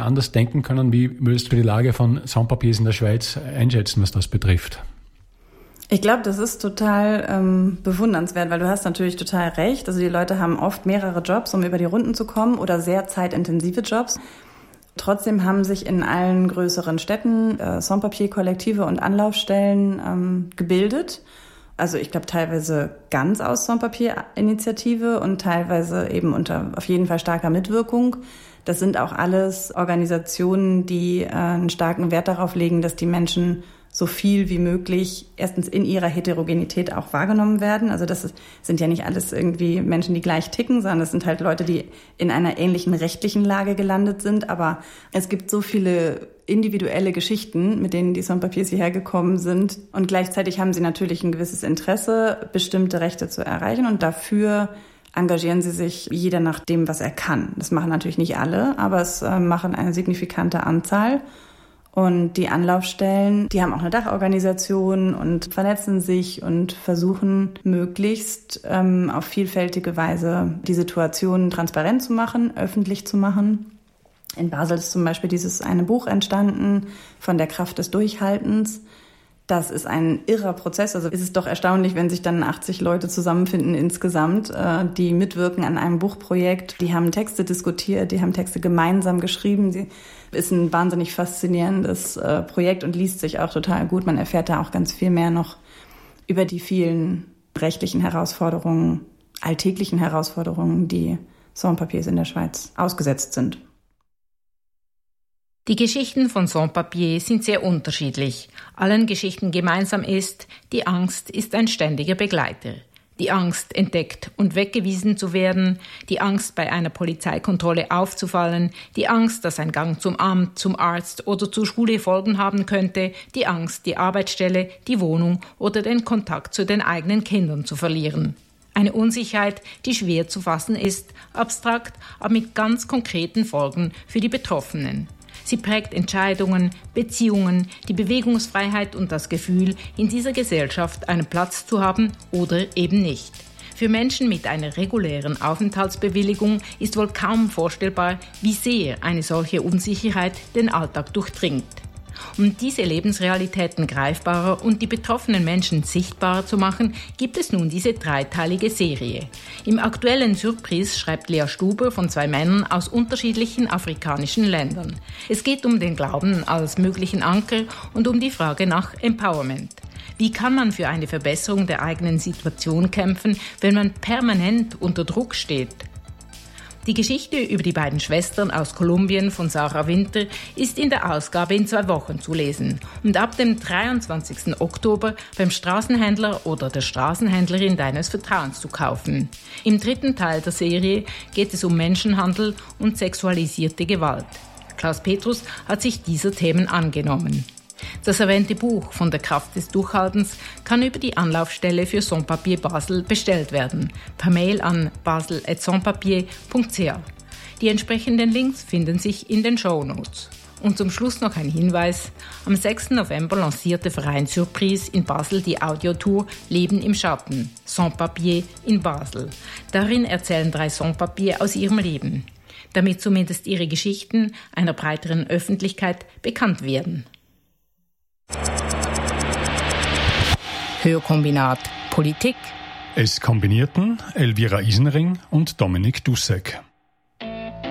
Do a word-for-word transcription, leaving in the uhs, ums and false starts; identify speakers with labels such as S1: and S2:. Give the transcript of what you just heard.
S1: anders denken können. Wie würdest du die Lage von Sans-Papiers in der Schweiz einschätzen, was das betrifft?
S2: Ich glaube, das ist total ähm, bewundernswert, weil du hast natürlich total recht. Also die Leute haben oft mehrere Jobs, um über die Runden zu kommen oder sehr zeitintensive Jobs. Trotzdem haben sich in allen größeren Städten äh, Sans-Papiers-Kollektive und Anlaufstellen ähm, gebildet. Also ich glaube teilweise ganz aus Sans-Papiers-Initiative und teilweise eben unter auf jeden Fall starker Mitwirkung. Das sind auch alles Organisationen, die äh, einen starken Wert darauf legen, dass die Menschen so viel wie möglich erstens in ihrer Heterogenität auch wahrgenommen werden. Also das sind ja nicht alles irgendwie Menschen, die gleich ticken, sondern das sind halt Leute, die in einer ähnlichen rechtlichen Lage gelandet sind. Aber es gibt so viele individuelle Geschichten, mit denen die Sans-Papiers hierher gekommen sind. Und gleichzeitig haben sie natürlich ein gewisses Interesse, bestimmte Rechte zu erreichen. Und dafür engagieren sie sich jeder nach dem, was er kann. Das machen natürlich nicht alle, aber es äh, machen eine signifikante Anzahl. Und die Anlaufstellen, die haben auch eine Dachorganisation und vernetzen sich und versuchen möglichst ähm, auf vielfältige Weise die Situation transparent zu machen, öffentlich zu machen. In Basel ist zum Beispiel dieses eine Buch entstanden von der Kraft des Durchhaltens. Das ist ein irrer Prozess. Also ist es doch erstaunlich, wenn sich dann achtzig Leute zusammenfinden insgesamt, die mitwirken an einem Buchprojekt. Die haben Texte diskutiert, die haben Texte gemeinsam geschrieben. Sie ist ein wahnsinnig faszinierendes Projekt und liest sich auch total gut. Man erfährt da auch ganz viel mehr noch über die vielen rechtlichen Herausforderungen, alltäglichen Herausforderungen, die Sans-Papiers in der Schweiz ausgesetzt sind.
S3: Die Geschichten von Sans-Papiers sind sehr unterschiedlich. Allen Geschichten gemeinsam ist, die Angst ist ein ständiger Begleiter. Die Angst, entdeckt und weggewiesen zu werden, die Angst, bei einer Polizeikontrolle aufzufallen, die Angst, dass ein Gang zum Amt, zum Arzt oder zur Schule Folgen haben könnte, die Angst, die Arbeitsstelle, die Wohnung oder den Kontakt zu den eigenen Kindern zu verlieren. Eine Unsicherheit, die schwer zu fassen ist, abstrakt, aber mit ganz konkreten Folgen für die Betroffenen. Sie prägt Entscheidungen, Beziehungen, die Bewegungsfreiheit und das Gefühl, in dieser Gesellschaft einen Platz zu haben oder eben nicht. Für Menschen mit einer regulären Aufenthaltsbewilligung ist wohl kaum vorstellbar, wie sehr eine solche Unsicherheit den Alltag durchdringt. Um diese Lebensrealitäten greifbarer und die betroffenen Menschen sichtbarer zu machen, gibt es nun diese dreiteilige Serie. Im aktuellen Surprise schreibt Lea Stuber von zwei Männern aus unterschiedlichen afrikanischen Ländern. Es geht um den Glauben als möglichen Anker und um die Frage nach Empowerment. Wie kann man für eine Verbesserung der eigenen Situation kämpfen, wenn man permanent unter Druck steht? Die Geschichte über die beiden Schwestern aus Kolumbien von Sarah Winter ist in der Ausgabe in zwei Wochen zu lesen und ab dem dreiundzwanzigsten Oktober beim Straßenhändler oder der Straßenhändlerin deines Vertrauens zu kaufen. Im dritten Teil der Serie geht es um Menschenhandel und sexualisierte Gewalt. Klaus Petrus hat sich dieser Themen angenommen. Das erwähnte Buch von der Kraft des Durchhaltens kann über die Anlaufstelle für Sans-Papiers Basel bestellt werden, per Mail an basel at sans papiers punkt c h. Die entsprechenden Links finden sich in den Shownotes. Und zum Schluss noch ein Hinweis. Am sechsten November lanciert der Verein Surprise in Basel die Audiotour Leben im Schatten, Sans-Papiers in Basel. Darin erzählen drei Sans-Papiers aus ihrem Leben, damit zumindest ihre Geschichten einer breiteren Öffentlichkeit bekannt werden.
S4: Hörkombinat Politik.
S1: Es kombinierten Elvira Isenring und Dominik Dussek.